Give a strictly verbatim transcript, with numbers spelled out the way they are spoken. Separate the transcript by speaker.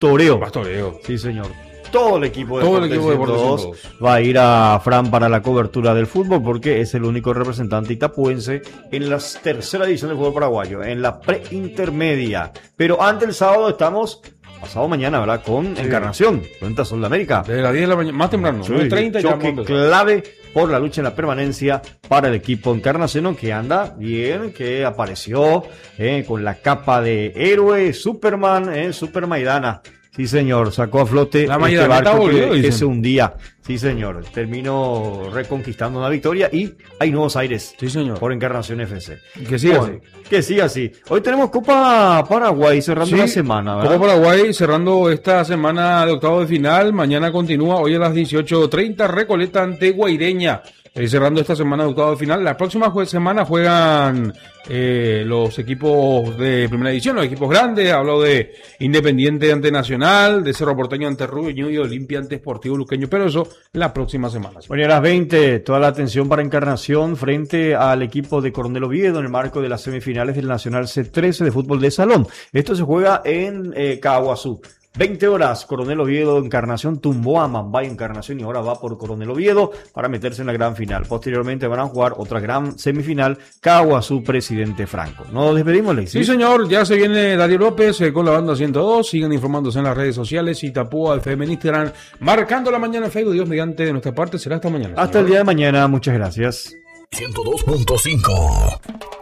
Speaker 1: pastoreo.
Speaker 2: Pastoreo.
Speaker 1: Sí, señor. Todo el equipo de
Speaker 2: Todo el
Speaker 1: Deportes
Speaker 2: equipo de Deportes
Speaker 1: ciento dos
Speaker 2: ciento dos
Speaker 1: va a ir a Fran para la cobertura del fútbol porque es el único representante itapuense en la tercera edición del fútbol paraguayo, en la preintermedia. Pero antes del sábado estamos, pasado mañana, ¿verdad? Con sí. Encarnación, cuenta Sol de América.
Speaker 2: Desde las diez de la mañana, más temprano,
Speaker 1: sí,
Speaker 2: nueve treinta ya.
Speaker 1: Choque clave por la lucha en la permanencia para el equipo Encarnación, que anda bien, que apareció eh, con la capa de héroe, Superman, eh, Super Maidana. Sí, señor, sacó a flote
Speaker 2: la
Speaker 1: este barco
Speaker 2: volvió,
Speaker 1: que, que se hundía. Sí, señor, terminó reconquistando una victoria y hay nuevos aires.
Speaker 2: Sí, señor.
Speaker 1: Por Encarnación F C.
Speaker 2: Que siga
Speaker 1: bueno,
Speaker 2: así.
Speaker 1: Que siga así. Hoy tenemos Copa Paraguay cerrando sí, la semana, ¿verdad?
Speaker 2: Copa Paraguay cerrando esta semana de octavo de final. Mañana continúa, hoy a las dieciocho treinta, Recoleta ante Guaireña. Eh, cerrando esta semana de octavo de final. La próxima jue- semana juegan eh, los equipos de primera división, los equipos grandes. Hablo de Independiente ante Nacional, de Cerro Porteño ante Rubio y Olimpia ante Sportivo Luqueño. Pero eso la próxima semana.
Speaker 1: Bueno, y a las veinte, toda la atención para Encarnación frente al equipo de Coronel Oviedo en el marco de las semifinales del Nacional C trece de fútbol de salón. Esto se juega en eh, Caguazú. veinte horas, Coronel Oviedo, Encarnación tumbó a Mambay Encarnación y ahora va por Coronel Oviedo para meterse en la gran final. Posteriormente van a jugar otra gran semifinal, Caguazú, Presidente Franco. ¿Nos despedimos, Ley?
Speaker 2: Sí, señor, ya se viene Darío López eh, con la banda ciento dos. Sigan informándose en las redes sociales y Tapúa F M en Instagram, marcando la mañana en Facebook. Dios mediante, de nuestra parte será hasta mañana.
Speaker 1: Hasta
Speaker 2: señor.
Speaker 1: el día de mañana, muchas gracias.
Speaker 3: ciento dos punto cinco